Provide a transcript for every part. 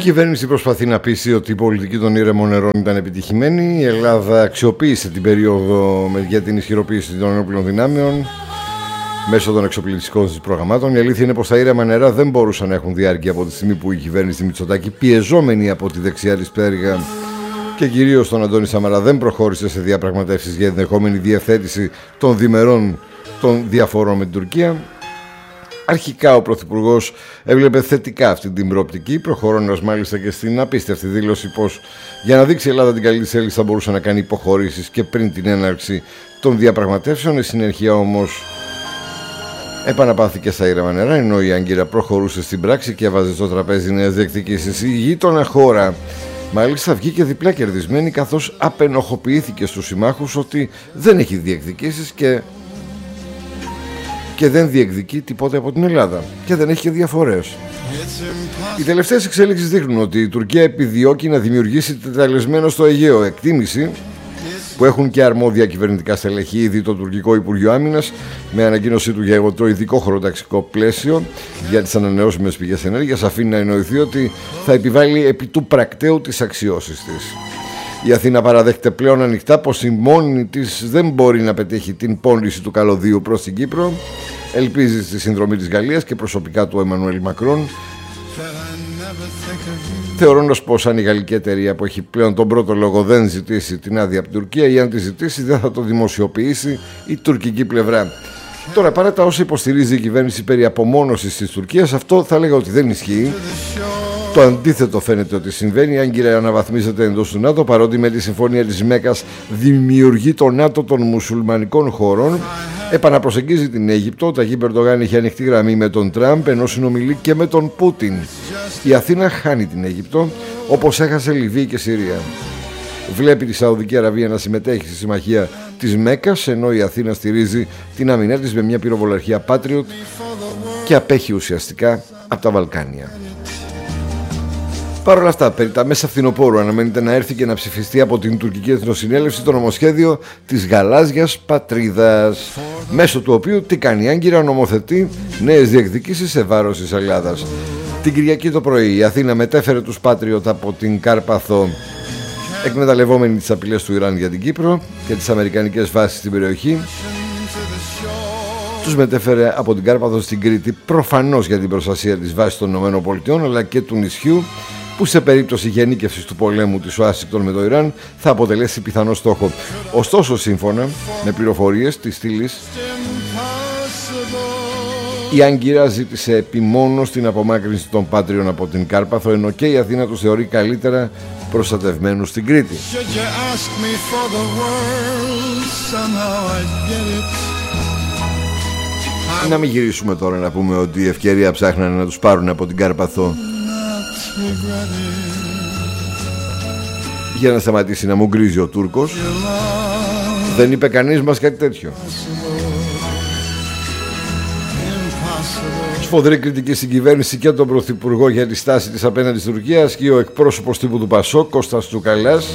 κυβέρνηση προσπαθεί να πείσει ότι η πολιτική των ήρεμων νερών ήταν επιτυχημένη. Η Ελλάδα αξιοποίησε την περίοδο για την ισχυροποίηση των ενόπλων δυνάμεων μέσω των εξοπλιστικών της προγραμμάτων. Η αλήθεια είναι πως τα ήρεμα νερά δεν μπορούσαν να έχουν διάρκεια από τη στιγμή που η κυβέρνηση Μητσοτάκη, πιεζόμενη από τη δεξιά της πτέρυγα και κυρίως τον Αντώνη Σαμαρά, δεν προχώρησε σε διαπραγματεύσεις για ενδεχόμενη διευθέτηση των διμερών των διαφορών με την Τουρκία. Αρχικά ο Πρωθυπουργός έβλεπε θετικά αυτή την προοπτική, προχωρώντας μάλιστα και στην απίστευτη δήλωση πως για να δείξει η Ελλάδα την καλή της θέληση θα μπορούσε να κάνει υποχωρήσεις και πριν την έναρξη των διαπραγματεύσεων. Η συνέχεια όμως επαναπάθηκε στα ήρεμα νερά, ενώ η Άγκυρα προχωρούσε στην πράξη και έβαζε στο τραπέζι νέες διεκδικήσεις. Η γείτονα χώρα μάλιστα βγήκε διπλά κερδισμένη, καθώς απενοχοποιήθηκε στους συμμάχους ότι δεν έχει διεκδικήσεις και δεν διεκδικεί τίποτε από την Ελλάδα και δεν έχει και διαφορές. Οι τελευταίες εξέλιξεις δείχνουν ότι η Τουρκία επιδιώκει να δημιουργήσει τεταλεσμένο στο Αιγαίο, εκτίμηση που έχουν και αρμόδια κυβερνητικά στελέχη ήδη το τουρκικό Υπουργείο Άμυνας, με ανακοίνωσή του για το ειδικό χωροταξικό πλαίσιο για τις ανανεώσιμες πηγές ενέργειας, αφήνει να εννοηθεί ότι θα επιβάλλει επί του πρακτέου τις αξιώσεις της. Η Αθήνα παραδέχεται πλέον ανοιχτά πως η μόνη της δεν μπορεί να πετύχει την πώληση του καλωδίου προς την Κύπρο. Ελπίζει στη συνδρομή της Γαλλίας και προσωπικά του Εμμανουέλ Μακρόν, θεωρώντας πως αν η γαλλική εταιρεία που έχει πλέον τον πρώτο λόγο δεν ζητήσει την άδεια από την Τουρκία, ή αν τη ζητήσει δεν θα το δημοσιοποιήσει η τουρκική πλευρά. Τώρα, παρά τα όσα υποστηρίζει η κυβέρνηση περί απομόνωσης της Τουρκίας, αυτό θα λέγα ότι δεν ισχύει. Το αντίθετο φαίνεται ότι συμβαίνει. Η Άγκυρα αναβαθμίζεται εντός του ΝΑΤΟ, παρότι με τη συμφωνία της Μέκας δημιουργεί το ΝΑΤΟ των μουσουλμανικών χωρών. Επαναπροσεγγίζει την Αίγυπτο. Ο Ταγίπ Ερντογάν είχε ανοιχτή γραμμή με τον Τραμπ, ενώ συνομιλεί και με τον Πούτιν. Η Αθήνα χάνει την Αίγυπτο, όπως έχασε Λιβύη και Συρία. Βλέπει τη Σαουδική Αραβία να συμμετέχει στη συμμαχία της Μέκας, ενώ η Αθήνα στηρίζει την άμυνά της με μια πυροβολαρχία Patriot και απέχει ουσιαστικά από τα Βαλκάνια. Παρ' όλα αυτά, περί τα μέσα φθινοπόρου αναμένεται να έρθει και να ψηφιστεί από την τουρκική εθνοσυνέλευση το νομοσχέδιο της γαλάζιας πατρίδας, μέσω του οποίου τι κάνει η Άγκυρα? Νομοθετεί νέες διεκδικήσεις σε βάρος της Ελλάδας. Την Κυριακή το πρωί η Αθήνα μετέφερε τους Patriot από την Κάρπαθο, εκμεταλλευόμενη τις απειλές του Ιράν για την Κύπρο και τις αμερικανικές βάσεις στην περιοχή. Τους μετέφερε από την Κάρπαθο στην Κρήτη, προφανώς για την προστασία της βάσης των ΗΠΑ αλλά και του νησιού, που σε περίπτωση γενίκευσης του πολέμου της Ουάσιγκτον με το Ιράν θα αποτελέσει πιθανό στόχο. Ωστόσο, σύμφωνα με πληροφορίες της στήλης, η Άγκυρα ζήτησε επιμόνως την απομάκρυνση των Πάτριων από την Κάρπαθο, ενώ και η Αθήνα τους θεωρεί καλύτερα προστατευμένους στην Κρήτη. Να μην γυρίσουμε τώρα να πούμε ότι η ευκαιρία ψάχνανε να τους πάρουν από την Κάρπαθο για να σταματήσει να μου γκρίζει ο Τούρκος. Δεν είπε κανείς μας κάτι τέτοιο. Σφοδρή κριτική στην κυβέρνηση και τον Πρωθυπουργό για τη στάση της απέναντι στην Τουρκία ασκεί ο εκπρόσωπος τύπου του Πασόκ, Κώστας Τσουκαλάς.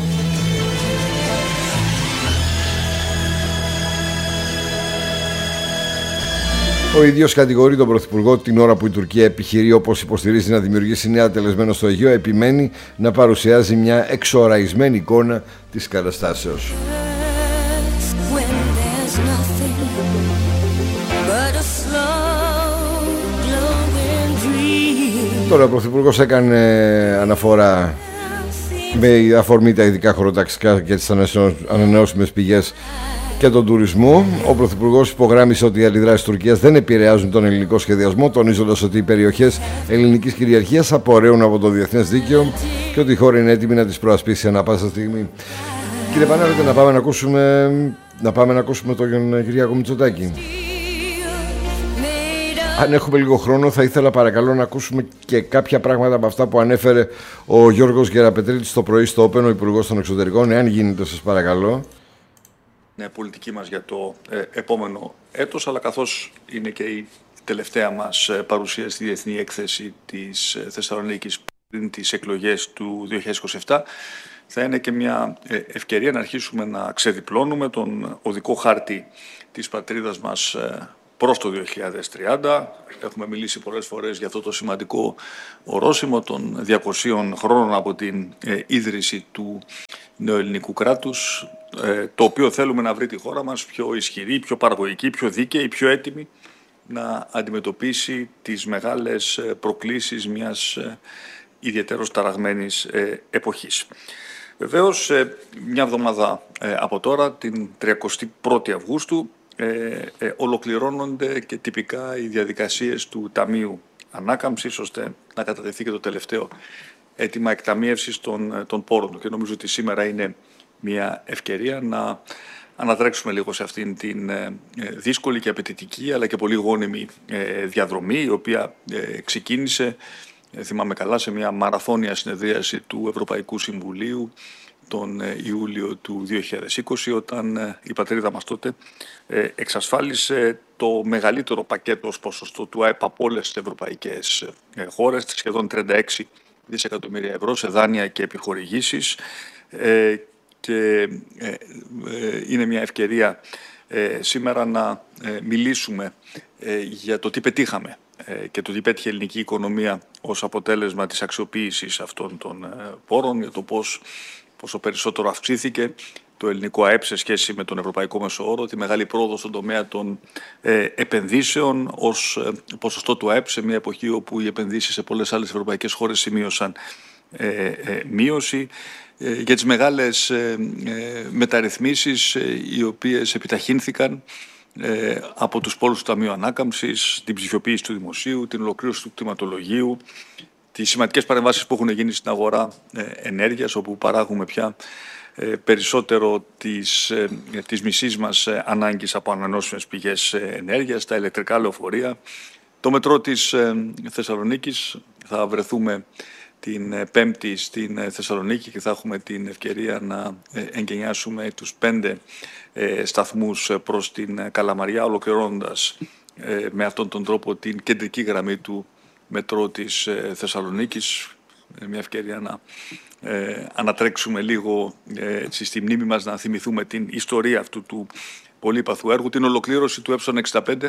Ο ίδιος κατηγορεί τον Πρωθυπουργό την ώρα που η Τουρκία επιχειρεί, όπως υποστηρίζει, να δημιουργήσει νέα τελεσμένο στο Αιγαίο, επιμένει να παρουσιάζει μια εξοραϊσμένη εικόνα της καταστάσεως. Τώρα ο Πρωθυπουργός έκανε αναφορά με αφορμή τα ειδικά χωροταξικά και τις ανανεώσιμες πηγές και τον τουρισμό. Ο Πρωθυπουργός υπογράμμισε ότι οι αντιδράσεις της Τουρκίας δεν επηρεάζουν τον ελληνικό σχεδιασμό, τονίζοντας ότι οι περιοχές ελληνικής κυριαρχίας απορρέουν από το διεθνές δίκαιο και ότι η χώρα είναι έτοιμη να τις προασπίσει ανά πάσα στιγμή. Κύριε Πανάγωτη, να πάμε να ακούσουμε τον Κυριάκο Μητσοτάκη. Αν έχουμε λίγο χρόνο, θα ήθελα παρακαλώ να ακούσουμε και κάποια πράγματα από αυτά που ανέφερε ο Γιώργος Γεραπετρίτης το πρωί στο Open, ο Υπουργός των Εξωτερικών, εάν γίνεται, σας παρακαλώ. Ναι, πολιτική μας για το επόμενο έτος, αλλά καθώς είναι και η τελευταία μας παρουσία στη Διεθνή Έκθεση της Θεσσαλονίκης πριν τις εκλογές του 2027, θα είναι και μια ευκαιρία να αρχίσουμε να ξεδιπλώνουμε τον οδικό χάρτη της πατρίδας μας προς το 2030. Έχουμε μιλήσει πολλές φορές για αυτό το σημαντικό ορόσημο των 200 χρόνων από την ίδρυση του νεοελληνικού κράτους, το οποίο θέλουμε να βρει τη χώρα μας πιο ισχυρή, πιο παραγωγική, πιο δίκαιη, πιο έτοιμη να αντιμετωπίσει τις μεγάλες προκλήσεις μιας ιδιαίτερως ταραγμένης εποχής. Βεβαίως, μια εβδομάδα από τώρα, την 31η Αυγούστου, ολοκληρώνονται και τυπικά οι διαδικασίες του Ταμείου Ανάκαμψης, ώστε να κατατεθεί και το τελευταίο αίτημα εκταμίευσης των πόρων του. Και νομίζω ότι σήμερα είναι μια ευκαιρία να ανατρέξουμε λίγο σε αυτήν την δύσκολη και απαιτητική, αλλά και πολύ γόνιμη διαδρομή, η οποία ξεκίνησε, θυμάμαι καλά, σε μια μαραθώνια συνεδρίαση του Ευρωπαϊκού Συμβουλίου τον Ιούλιο του 2020, όταν η πατρίδα μας τότε εξασφάλισε το μεγαλύτερο πακέτο ως ποσοστό του ΑΕΠ από όλες τις ευρωπαϊκές χώρες, σχεδόν 36 δισεκατομμύρια ευρώ σε δάνεια και επιχορηγήσεις, και είναι μια ευκαιρία σήμερα να μιλήσουμε για το τι πετύχαμε και το τι πέτυχε η ελληνική οικονομία ως αποτέλεσμα της αξιοποίησης αυτών των πόρων, για το πόσο περισσότερο αυξήθηκε το ελληνικό ΑΕΠ σε σχέση με τον ευρωπαϊκό μέσο όρο, τη μεγάλη πρόοδο στον τομέα των επενδύσεων ως ποσοστό του ΑΕΠ σε μια εποχή όπου οι επενδύσεις σε πολλές άλλες ευρωπαϊκές χώρες σημείωσαν μείωση, για τις μεγάλες μεταρρυθμίσεις οι οποίες επιταχύνθηκαν από τους πόρους του Ταμείου Ανάκαμψης, την ψηφιοποίηση του δημοσίου, την ολοκλήρωση του κτηματολογίου, τις σημαντικές παρεμβάσεις που έχουν γίνει στην αγορά ενέργειας, όπου παράγουμε πια περισσότερο της μισής μας ανάγκης από ανανεώσιμες πηγές ενέργειας, τα ηλεκτρικά λεωφορεία. Το μετρό της Θεσσαλονίκης, θα βρεθούμε την Πέμπτη στην Θεσσαλονίκη και θα έχουμε την ευκαιρία να εγκαινιάσουμε τους 5 σταθμούς προς την Καλαμαριά, ολοκληρώνοντας με αυτόν τον τρόπο την κεντρική γραμμή του μετρό της Θεσσαλονίκης. Μια ευκαιρία να ανατρέξουμε λίγο στη μνήμη μας, να θυμηθούμε την ιστορία αυτού του πολύπαθου έργου, την ολοκλήρωση του ε65,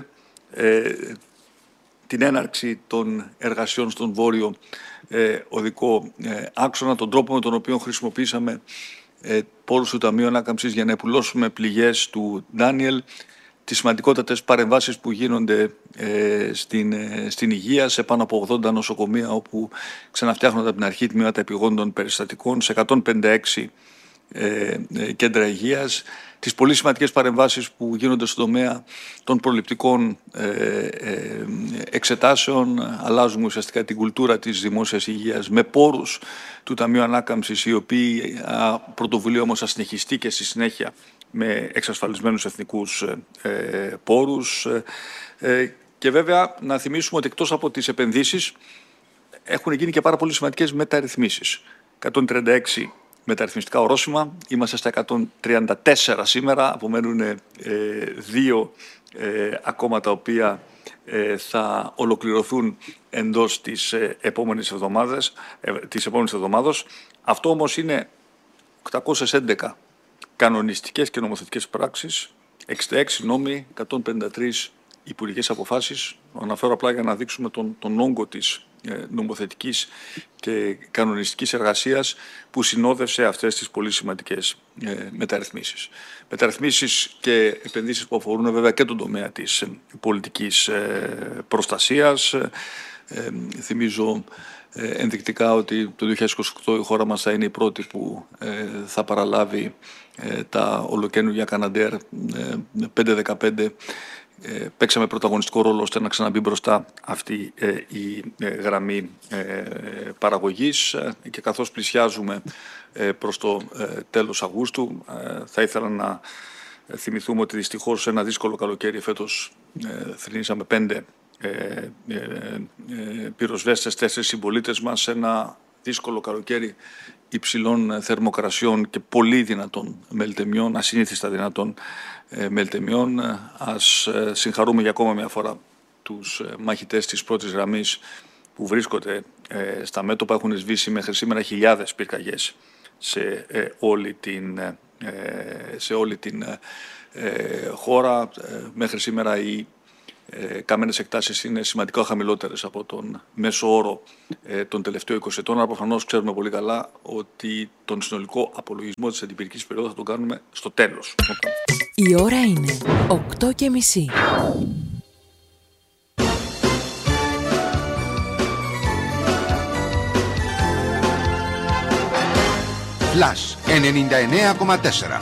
την έναρξη των εργασιών στον βόρειο οδικό άξονα, τον τρόπο με τον οποίο χρησιμοποίησαμε πόρους του Ταμείου Ανάκαμψης για να επουλώσουμε πληγές του Ντάνιελ, τις σημαντικότατες παρεμβάσεις που γίνονται στην υγεία, σε πάνω από 80 νοσοκομεία όπου ξαναφτιάχνονται από την αρχή τμήματα επιγόντων περιστατικών, σε 156 κέντρα υγείας, τις πολύ σημαντικές παρεμβάσεις που γίνονται στον τομέα των προληπτικών εξετάσεων. Αλλάζουμε ουσιαστικά την κουλτούρα της δημόσιας υγείας με πόρους του Ταμείου Ανάκαμψης, οι οποίοι πρωτοβουλία όμως θα συνεχιστεί και στη συνέχεια με εξασφαλισμένους εθνικούς πόρους. Και βέβαια να θυμίσουμε ότι εκτός από τις επενδύσεις έχουν γίνει και πάρα πολύ σημαντικές μεταρρυθμίσεις. 136 μεταρρυθμιστικά ορόσημα, είμαστε στα 134 σήμερα, απομένουν 2 ακόμα τα οποία θα ολοκληρωθούν εντός της επόμενης εβδομάδας. Αυτό όμως είναι 811 κανονιστικές και νομοθετικές πράξεις, 66 νόμοι, 153 υπουργικές αποφάσεις. Αναφέρω απλά για να δείξουμε τον όγκο της νομοθετικής και κανονιστικής εργασίας που συνόδευσε αυτές τις πολύ σημαντικές μεταρρυθμίσεις. Μεταρρυθμίσεις και επενδύσεις που αφορούν βέβαια και τον τομέα της πολιτικής προστασίας. Θυμίζω ενδεικτικά ότι το 2028 η χώρα μας θα είναι η πρώτη που θα παραλάβει τα ολοκαίνουργια Καναντέρ 5-15. Παίξαμε πρωταγωνιστικό ρόλο ώστε να ξαναμπεί μπροστά αυτή η γραμμή παραγωγής, και καθώς πλησιάζουμε προς το τέλος Αυγούστου, θα ήθελα να θυμηθούμε ότι δυστυχώς σε ένα δύσκολο καλοκαίρι φέτος θρηνήσαμε 5 πυροσβέστες, 4 συμπολίτες μας, σε ένα δύσκολο καλοκαίρι υψηλών θερμοκρασιών και πολύ δυνατών μελτεμιών, ασυνήθιστα δυνατών μελτεμιών. Ας συγχαρούμε για ακόμα μια φορά τους μαχητές της πρώτης γραμμής που βρίσκονται στα μέτωπα. Έχουν σβήσει μέχρι σήμερα χιλιάδες πυρκαγιές σε όλη την χώρα. Μέχρι σήμερα η κάμενες εκτάσεις είναι σημαντικά χαμηλότερες από τον μέσο όρο των τελευταίων 20 ετών. Αλλά προφανώς ξέρουμε πολύ καλά ότι τον συνολικό απολογισμό της αντιπυρικής περίοδου θα τον κάνουμε στο τέλος. Η ώρα είναι 8:30. Φλας 99,4.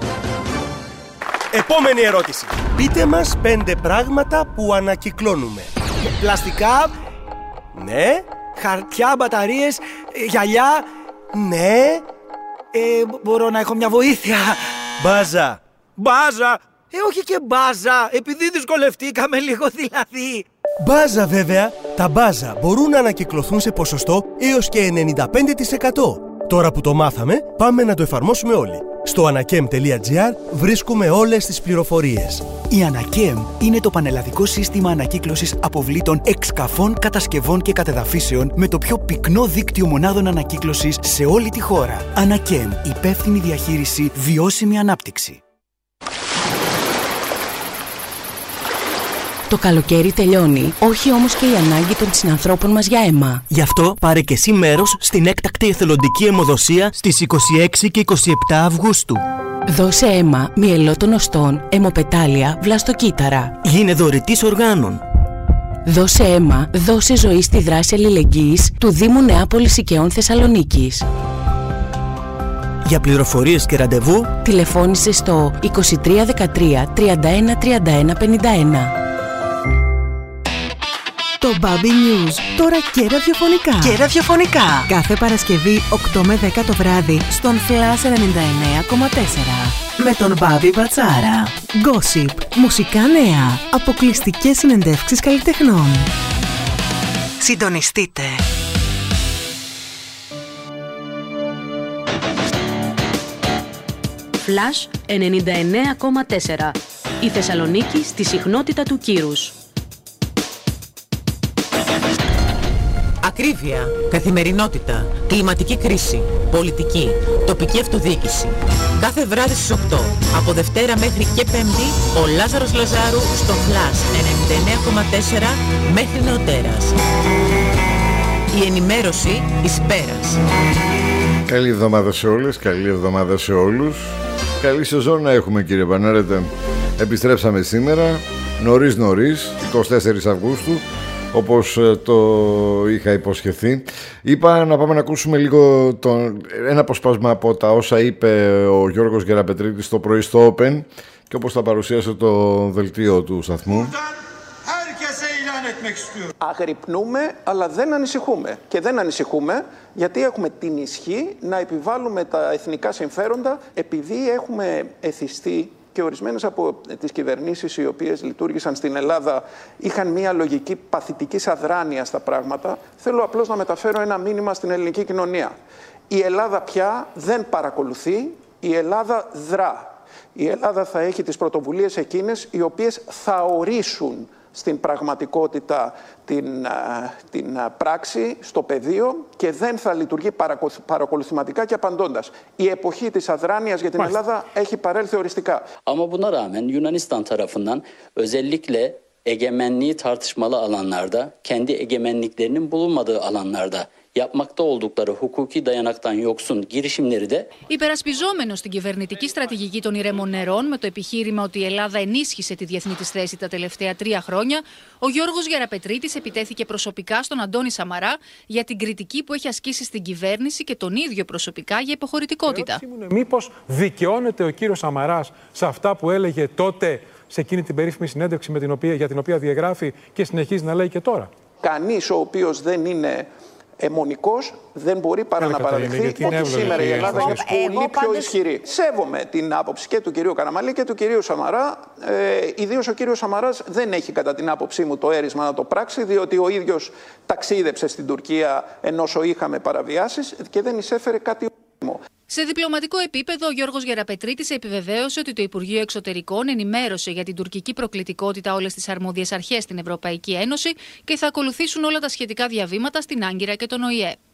Επόμενη ερώτηση. Πείτε μας 5 πράγματα που ανακυκλώνουμε. Πλαστικά, ναι. Χαρτιά, μπαταρίες, γυαλιά, ναι. Μπορώ να έχω μια βοήθεια? Μπάζα. Μπάζα. Όχι και μπάζα, επειδή δυσκολευτήκαμε λίγο δηλαδή. Μπάζα βέβαια. Τα μπάζα μπορούν να ανακυκλωθούν σε ποσοστό έως και 95%. Τώρα που το μάθαμε, πάμε να το εφαρμόσουμε όλοι. Στο anakem.gr βρίσκουμε όλες τις πληροφορίες. Η Anakem είναι το πανελλαδικό σύστημα ανακύκλωσης αποβλήτων εξκαφών, κατασκευών και κατεδαφίσεων με το πιο πυκνό δίκτυο μονάδων ανακύκλωσης σε όλη τη χώρα. Anakem, υπεύθυνη διαχείριση, βιώσιμη ανάπτυξη. Το καλοκαίρι τελειώνει, όχι όμως και η ανάγκη των συνανθρώπων μας για αίμα. Γι' αυτό πάρε και εσύ μέρος στην έκτακτη εθελοντική αιμοδοσία στις 26 και 27 Αυγούστου. Δώσε αίμα μυελό των οστών, αιμοπετάλια, βλαστοκύτταρα. Γίνε δωρητής οργάνων. Δώσε αίμα, δώσε ζωή στη δράση αλληλεγγύης του Δήμου Νεάπολης Οικαιών Θεσσαλονίκης. Για πληροφορίες και ραντεβού, τηλεφώνησε στο 2313 31 31 51. Το Baby News, τώρα και ραδιοφωνικά. Και ραδιοφωνικά. Κάθε Παρασκευή 8 με 10 το βράδυ στον Flash 99,4. Με τον Μπάμπη Μπατσάρα. Gossip, μουσικά νέα, αποκλειστικές συνεντεύξεις καλλιτεχνών. Συντονιστείτε. Flash 99,4. Η Θεσσαλονίκη στη συχνότητα του κύρους. Ακρίβεια, καθημερινότητα, κλιματική κρίση, πολιτική, τοπική αυτοδιοίκηση. Κάθε βράδυ στις 8, από Δευτέρα μέχρι και Πέμπτη, ο Λάζαρος Λαζάρου στο Flash 99,4 μέχρι νεοτέρας. Η ενημέρωση εις πέρας. Καλή εβδομάδα σε όλες, καλή εβδομάδα σε όλους. Καλή σεζόν να έχουμε, κύριε Πανάρετε. Επιστρέψαμε σήμερα, νωρίς, 24 Αυγούστου, όπως το είχα υποσχεθεί. Είπα να πάμε να ακούσουμε λίγο ένα αποσπάσμα από τα όσα είπε ο Γιώργος Γεραπετρίτης το πρωί στο Open και όπως τα παρουσίασε το δελτίο του σταθμού. Αγρυπνούμε, αλλά δεν ανησυχούμε. Και δεν ανησυχούμε γιατί έχουμε την ισχύ να επιβάλλουμε τα εθνικά συμφέροντα, επειδή έχουμε εθιστεί και ορισμένες από τις κυβερνήσεις οι οποίες λειτουργήσαν στην Ελλάδα είχαν μια λογική παθητικής αδράνειας στα πράγματα. Θέλω απλώς να μεταφέρω ένα μήνυμα στην ελληνική κοινωνία. Η Ελλάδα πια δεν παρακολουθεί, η Ελλάδα δρά. Η Ελλάδα θα έχει τις πρωτοβουλίες εκείνες οι οποίες θα ορίσουν στην πραγματικότητα την πράξη, στο πεδίο και δεν θα λειτουργεί παρακολουθηματικά και απαντώντας. Η εποχή της αδράνειας για την Ελλάδα έχει παρέλθει οριστικά. Ama buna rağmen Yunanistan tarafından özellikle egemenliği tartışmalı alanlarda, kendi egemenliklerinin bulunmadığı alanlarda yapmakta oldukları hukuki dayanaktan yoksun girişimleri de. Υπερασπιζόμενος την κυβερνητική στρατηγική των ηρεμών νερών με το επιχείρημα ότι η Ελλάδα ενίσχυσε τη διεθνή της θέση τα τελευταία 3 χρόνια, ο Γιώργος Γεραπετρίτης επιτέθηκε προσωπικά στον Αντώνη Σαμαρά για την κριτική που έχει ασκήσει στην κυβέρνηση και τον ίδιο προσωπικά για υποχωρητικότητα. Μήπως δικαιώνεται ο κύριος Σαμαράς σε αυτά που έλεγε τότε σε εκείνη την περίφημη συνέντευξη για την οποία διαγράφει και συνεχίζει να λέει και τώρα? Κανείς ο οποίος δεν είναι αιμονικός δεν μπορεί παρά να παραδεχθεί ότι σήμερα η Ελλάδα είναι πολύ πιο ισχυρή. Σέβομαι την άποψη και του κυρίου Καραμανλή και του κυρίου Σαμαρά. Ιδίως ο κύριος Σαμαράς δεν έχει κατά την άποψή μου το έρισμα να το πράξει, διότι ο ίδιος ταξίδεψε στην Τουρκία ενώ είχαμε παραβιάσεις και δεν εισέφερε κάτι. Σε διπλωματικό επίπεδο, ο Γιώργος Γεραπετρίτης επιβεβαίωσε ότι το Υπουργείο Εξωτερικών ενημέρωσε για την τουρκική προκλητικότητα όλες τις αρμόδιες αρχές στην Ευρωπαϊκή Ένωση και θα ακολουθήσουν όλα τα σχετικά διαβήματα στην Άγκυρα και τον ΟΗΕ.